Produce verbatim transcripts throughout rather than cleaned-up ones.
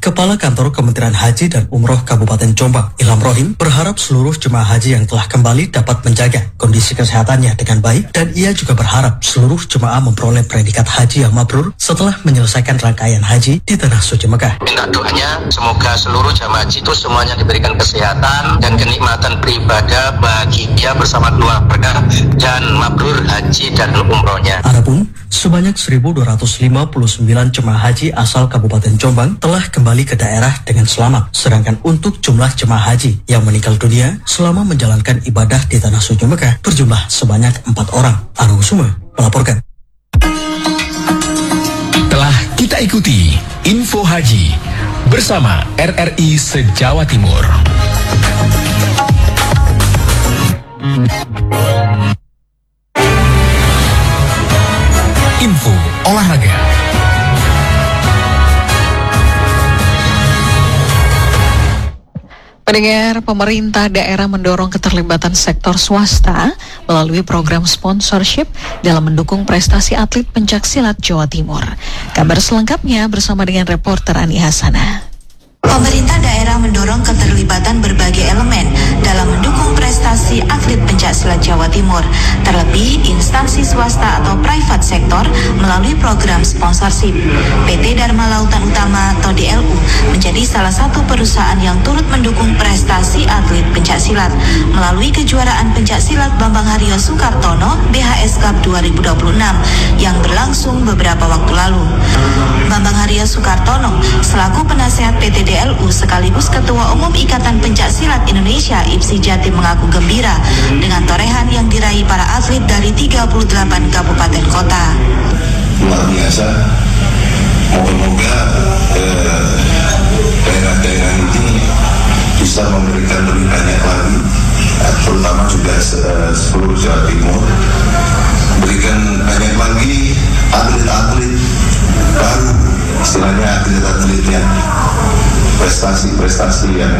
Kepala Kantor Kementerian Haji dan Umroh Kabupaten Jombang, Ilham Rohim, berharap seluruh jemaah haji yang telah kembali dapat menjaga kondisi kesehatannya dengan baik, dan ia juga berharap seluruh jemaah memperoleh predikat haji yang mabrur setelah menyelesaikan rangkaian haji di Tanah Suci Mekah. Minta doanya semoga seluruh jemaah haji itu semuanya diberikan kesehatan dan kenikmatan beribadah bahagia bersama keluarga dan mabrur haji dan umrohnya. Adapun sebanyak seribu dua ratus lima puluh sembilan jemaah haji asal Kabupaten Jombang telah kembali ke daerah dengan selamat. Sedangkan untuk jumlah jemaah haji yang meninggal dunia selama menjalankan ibadah di Tanah Suci Mekah berjumlah sebanyak empat orang. Arung Suma melaporkan. Telah kita ikuti Info Haji bersama R R I se-Jawa Timur. Info olahraga. Pendengar, pemerintah daerah mendorong keterlibatan sektor swasta melalui program sponsorship dalam mendukung prestasi atlet pencaksilat Jawa Timur. Kabar selengkapnya bersama dengan reporter Ani Hasana. Pemerintah daerah mendorong keterlibatan berbagai elemen dalam mendukung prestasi atlet pencaksilat Jawa Timur, terlebih instansi swasta atau private sector melalui program sponsorship. P T Dharma Lautan Utama atau D L U menjadi salah satu perusahaan yang turut mendukung prestasi atlet pencaksilat melalui kejuaraan pencaksilat Bambang Haryo Soekartono B H S Cup dua ribu dua puluh enam yang berlangsung beberapa waktu lalu. Bambang Haryo Soekartono selaku penasehat P T D L U sekaligus Ketua Umum Ikatan Pencaksilat Indonesia I P S I Jatim mengaku gembira dengan torehan yang diraih para atlet dari tiga puluh delapan kabupaten kota. Luar biasa, moga-moga eh, daerah-daerah ini bisa memberikan lebih banyak lagi, terutama juga eh, seluruh Jawa Timur, berikan banyak lagi atlet-atlet baru, istilahnya atlet-atlet yang prestasi-prestasi yang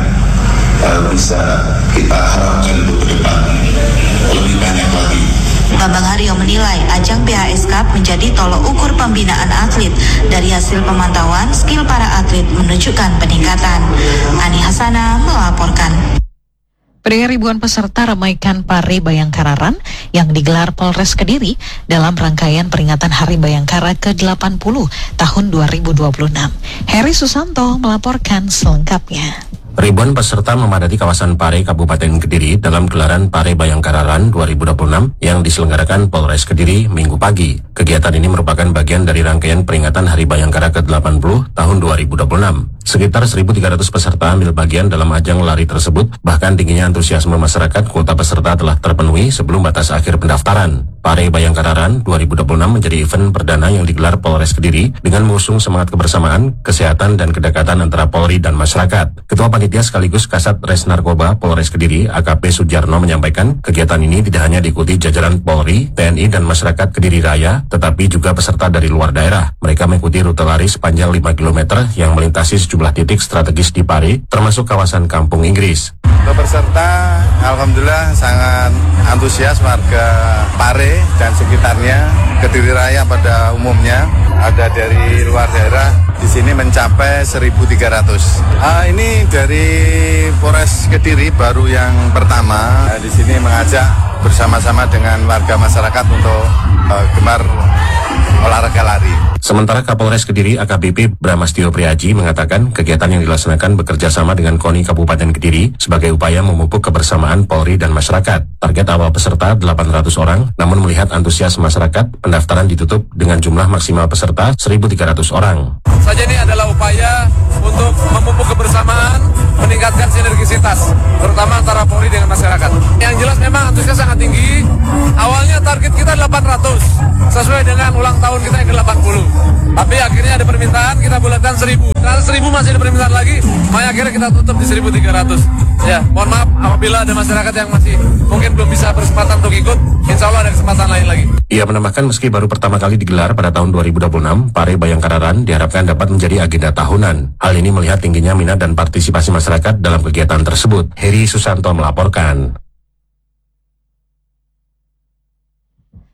uh, bisa kita harapkan untuk ke depan lebih banyak lagi. Bambang Haryo menilai ajang B H S Cup menjadi tolok ukur pembinaan atlet. Dari hasil pemantauan, skill para atlet menunjukkan peningkatan. Ani Hasana melaporkan. Pria ribuan peserta ramaikan Pare Bayangkararan yang digelar Polres Kediri dalam rangkaian peringatan Hari Bayangkara ke delapan puluh tahun dua ribu dua puluh enam. Heri Susanto melaporkan selengkapnya. Ribuan peserta memadati kawasan Pare, Kabupaten Kediri dalam gelaran Pare Bayangkararan dua ribu dua puluh enam yang diselenggarakan Polres Kediri Minggu pagi. Kegiatan ini merupakan bagian dari rangkaian peringatan Hari Bayangkara ke delapan puluh tahun dua ribu dua puluh enam. Sekitar seribu tiga ratus peserta ambil bagian dalam ajang lari tersebut, bahkan tingginya antusiasme masyarakat, kuota peserta telah terpenuhi sebelum batas akhir pendaftaran. Pare Bayangkararan dua ribu dua puluh enam menjadi event perdana yang digelar Polres Kediri dengan mengusung semangat kebersamaan, kesehatan, dan kedekatan antara Polri dan masyarakat. Ketua Panitia sekaligus Kasat Res Narkoba Polres Kediri, A K P Sujarno, menyampaikan kegiatan ini tidak hanya diikuti jajaran Polri, T N I, dan masyarakat Kediri Raya, tetapi juga peserta dari luar daerah. Mereka mengikuti rute lari sepanjang lima kilometer yang melintasi sejumlah titik strategis di Pare, termasuk kawasan Kampung Inggris. Peserta alhamdulillah sangat antusias, warga Pare dan sekitarnya, Kediri Raya pada umumnya, ada dari luar daerah di sini mencapai seribu tiga ratus. Ah, ini dari Polres Kediri baru yang pertama. Nah, di sini mengajak bersama-sama dengan warga masyarakat untuk uh, gemar olahraga lari. Sementara Kapolres Kediri A K B P Bramastio Priaji mengatakan kegiatan yang dilaksanakan bekerja sama dengan KONI Kabupaten Kediri sebagai upaya memupuk kebersamaan Polri dan masyarakat. Target awal peserta delapan ratus orang, namun melihat antusias masyarakat, pendaftaran ditutup dengan jumlah maksimal peserta seribu tiga ratus orang. Saja ini adalah upaya untuk memupuk kebersamaan, meningkatkan sinergisitas, terutama antara Polri dengan masyarakat. Yang jelas memang antusias sangat tinggi. Awalnya target kita delapan ratus, sesuai dengan ulang tahun kita yang ke delapan puluh. Tapi akhirnya ada permintaan, kita bulatkan seribu. Karena seribu masih ada permintaan lagi, makanya akhirnya kita tutup di seribu tiga ratus. Ya, mohon maaf apabila ada masyarakat yang masih mungkin belum bisa berkesempatan untuk ikut, insya Allah ada kesempatan lain lagi. Ia menambahkan meski baru pertama kali digelar pada tahun dua ribu dua puluh enam, Pare Bayangkararan diharapkan dapat menjadi agenda tahunan. Hal ini melihat tingginya minat dan partisipasi masyarakat dalam kegiatan tersebut. Heri Susanto melaporkan.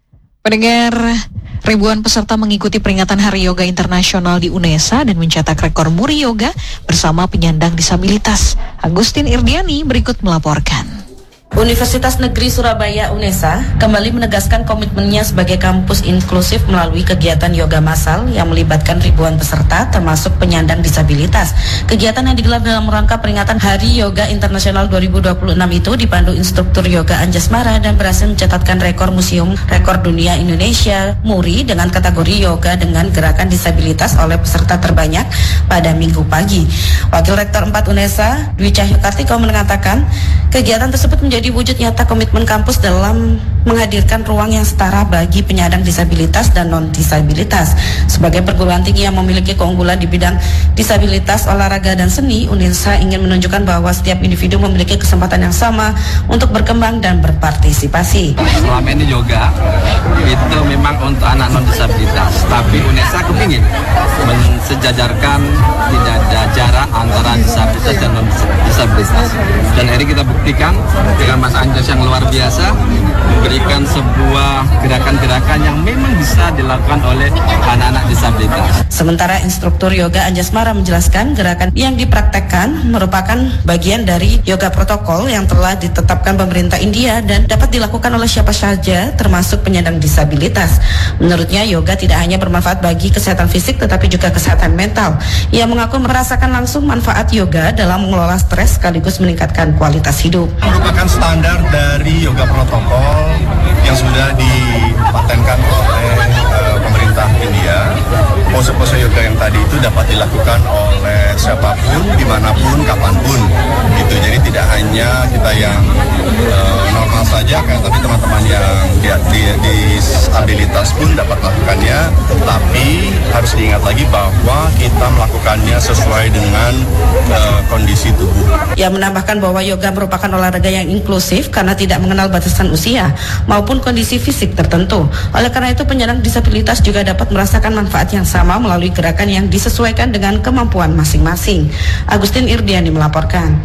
Pendengar, ribuan peserta mengikuti peringatan Hari Yoga Internasional di UNESA dan mencetak rekor muri yoga bersama penyandang disabilitas. Agustin Irdiani berikut melaporkan. Universitas Negeri Surabaya UNESA kembali menegaskan komitmennya sebagai kampus inklusif melalui kegiatan yoga massal yang melibatkan ribuan peserta termasuk penyandang disabilitas. Kegiatan yang digelar dalam rangka peringatan Hari Yoga Internasional dua ribu dua puluh enam itu dipandu instruktur yoga Anjasmara dan berhasil mencatatkan rekor Museum Rekor Dunia Indonesia Muri dengan kategori yoga dengan gerakan disabilitas oleh peserta terbanyak pada Minggu pagi. Wakil Rektor empat UNESA, Dwi Cahyo Kartiko mengatakan, kegiatan tersebut menjadi wujud nyata komitmen kampus dalam menghadirkan ruang yang setara bagi penyandang disabilitas dan non-disabilitas. Sebagai perguruan tinggi yang memiliki keunggulan di bidang disabilitas, olahraga, dan seni, UNESA ingin menunjukkan bahwa setiap individu memiliki kesempatan yang sama untuk berkembang dan berpartisipasi. Selama ini yoga itu memang untuk anak non-disabilitas, tapi UNESA kepingin mensejajarkan tidak ada jarak antara disabilitas dan non-disabilitas. Dan hari kita buktikan dengan Mas Anjas yang luar biasa memberikan sebuah gerakan-gerakan yang memang bisa dilakukan oleh anak-anak disabilitas. Sementara instruktur yoga Anjasmara menjelaskan gerakan yang dipraktekkan merupakan bagian dari yoga protokol yang telah ditetapkan pemerintah India dan dapat dilakukan oleh siapa saja termasuk penyandang disabilitas. Menurutnya yoga tidak hanya bermanfaat bagi kesehatan fisik tetapi juga kesehatan mental. Ia mengaku merasakan langsung manfaat yoga dalam mengelola stres sekaligus meningkatkan kualitas hidup. Merupakan standar dari yoga protokol yang sudah dipatenkan oleh uh, pemerintah India. Pose-pose yoga yang tadi itu dapat dilakukan oleh siapapun, dimanapun, kapanpun. Gitu. Jadi tidak hanya kita yang uh, normal saja, kan, tapi teman-teman yang di, di, disabilitas pun dapat melakukannya. Tapi harus diingat lagi bahwa kita melakukannya sesuai dengan uh, kondisi tubuh. Ia menambahkan bahwa yoga merupakan olahraga yang inklusif karena tidak mengenal batasan usia maupun kondisi fisik tertentu. Oleh karena itu penyandang disabilitas juga dapat merasakan manfaat yang sama melalui gerakan yang disesuaikan dengan kemampuan masing-masing. Agustin Irdiani melaporkan.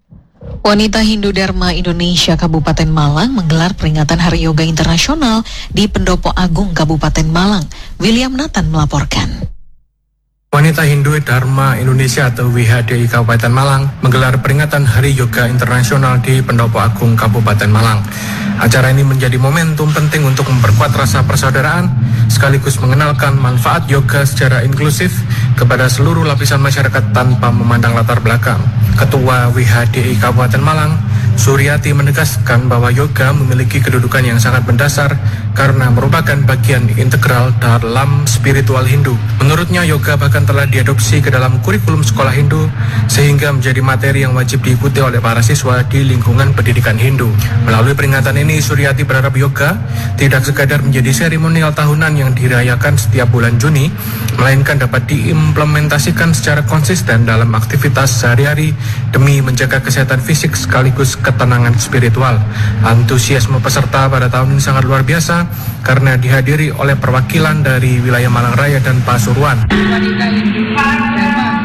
Wanita Hindu Dharma Indonesia Kabupaten Malang menggelar peringatan Hari Yoga Internasional di Pendopo Agung Kabupaten Malang. William Nathan melaporkan. Wanita Hindu Dharma Indonesia atau W H D I Kabupaten Malang menggelar peringatan Hari Yoga Internasional di Pendopo Agung Kabupaten Malang. Acara ini menjadi momentum penting untuk memperkuat rasa persaudaraan sekaligus mengenalkan manfaat yoga secara inklusif kepada seluruh lapisan masyarakat tanpa memandang latar belakang. Ketua W H D I Kabupaten Malang, Suryati, menegaskan bahwa yoga memiliki kedudukan yang sangat mendasar karena merupakan bagian integral dalam spiritual Hindu. Menurutnya yoga bahkan telah diadopsi ke dalam kurikulum sekolah Hindu sehingga menjadi materi yang wajib diikuti oleh para siswa di lingkungan pendidikan Hindu. Melalui peringatan ini, Suryati berharap yoga tidak sekadar menjadi seremonial tahunan yang dirayakan setiap bulan Juni, melainkan dapat diimplementasikan secara konsisten dalam aktivitas sehari-hari demi menjaga kesehatan fisik sekaligus ketenangan spiritual. Antusiasme peserta pada tahun ini sangat luar biasa karena dihadiri oleh perwakilan dari wilayah Malang Raya dan Pasuruan. Wanita Hindu Dharma